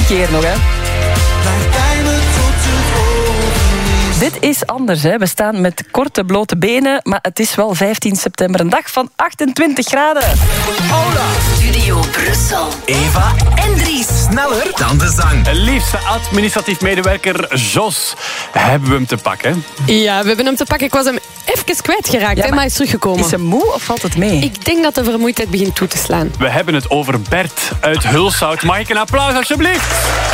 keer nog, hè. Dit is anders, hè. We staan met korte blote benen, maar het is wel 15 september, een dag van 28 graden. Hola! Studio Brussel. Eva En Dries. sneller dan de zang. Liefste administratief medewerker Jos, hebben we hem te pakken? Ja, we hebben hem te pakken. Ik was hem even kwijtgeraakt, Ja, maar hij is teruggekomen. Is hij moe of valt het mee? Ik denk dat de vermoeidheid begint toe te slaan. We hebben het over Bert uit Hulshout. Mag ik een applaus, alsjeblieft?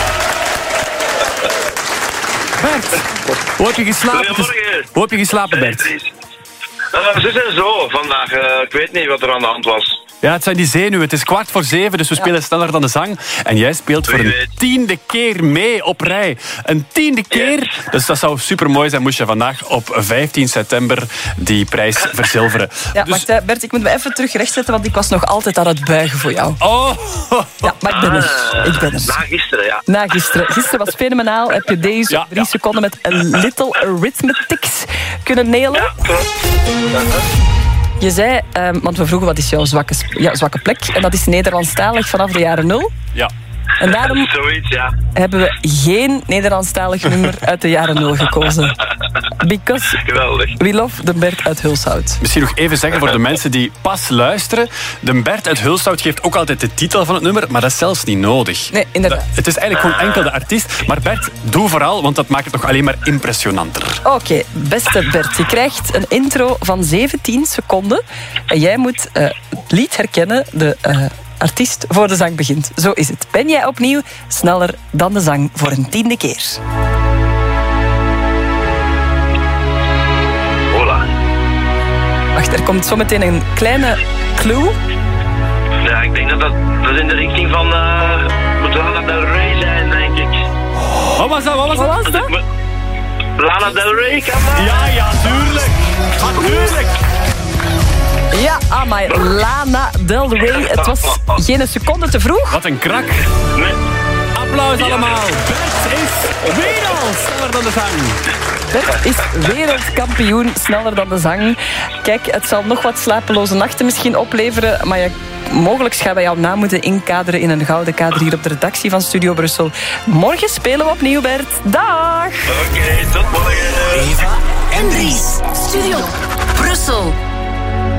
Bert, hoe heb je geslapen? Goedemorgen. Hoe heb je geslapen, Bert? Zus en zo vandaag. Ik weet niet wat er aan de hand was. Ja, het zijn die zenuwen. Het is 6:15, dus we spelen sneller dan de zang. En jij speelt voor Wie een weet. 10e keer mee op rij. Een 10e keer. Dus dat zou supermooi zijn, moest je vandaag op 15 september die prijs verzilveren. Ja, Dus- wacht, hè, Bert, ik moet me even terug rechtzetten, want ik was nog altijd aan het buigen voor jou. Oh! Ja, maar ik ben er. Ik ben er. Na gisteren, ja. Na gisteren. Gisteren was fenomenaal. Heb je deze Ja, 3 ja. seconden met a little arithmetics kunnen nailen? Ja, klopt. Je zei, want we vroegen wat is jouw zwakke plek. En dat is Nederlandstalig vanaf de jaren 0. Ja. En daarom Zoiets, ja. hebben we geen Nederlandstalig nummer uit de jaren 0 gekozen. Because Geweldig. we love de Bert uit Hulshout. Misschien nog even zeggen voor de mensen die pas luisteren. De Bert uit Hulshout geeft ook altijd de titel van het nummer, maar dat is zelfs niet nodig. Nee, inderdaad. Het is eigenlijk gewoon enkel de artiest. Maar Bert, doe vooral, want dat maakt het nog alleen maar impressionanter. Oké, beste Bert, je krijgt een intro van 17 seconden. En jij moet het lied herkennen, de artiest voor de zang begint. Zo is het. Ben jij opnieuw sneller dan de zang voor een 10e keer? Hola. Wacht, er komt zometeen een kleine clue. Ja, ik denk dat dat in de richting van moet Lana Del Rey zijn, denk ik. Wat was dat? Wat was dat? Lana Del Rey, kan dat? Ja, tuurlijk. Natuurlijk. Ja, amai, Lana Del Rey. Het was geen seconde te vroeg. Wat een krak. Nee. Applaus allemaal. Bert is wereld sneller dan de zang. Bert is wereldkampioen sneller dan de zang. Kijk, het zal nog wat slapeloze nachten misschien opleveren, maar mogelijk gaan wij jouw naam moeten inkaderen in een gouden kader hier op de redactie van Studio Brussel. Morgen spelen we opnieuw, Bert. Dag! Oké, tot morgen. Eva En Dries. Studio Brussel.